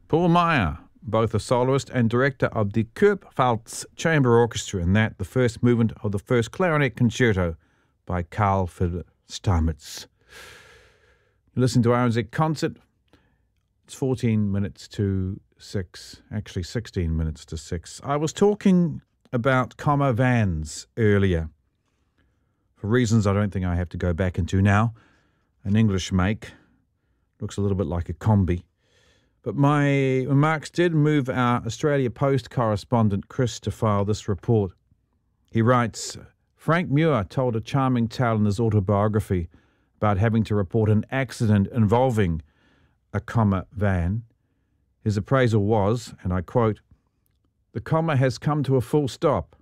Paul Meyer, both a soloist and director of the Kurpfalz Chamber Orchestra, and that the first movement of the first clarinet concerto by Carl Philipp Steinmetz. You listen to RNZ Concert. It's 14 minutes to 6, actually 16 minutes to 6. I was talking about Commer vans earlier, for reasons I don't think I have to go back into now. An English make, looks a little bit like a combi. But my remarks did move our Australia Post correspondent Chris to file this report. He writes, Frank Muir told a charming tale in his autobiography about having to report an accident involving a Commer van. His appraisal was, and I quote, "The Commer has come to a full stop.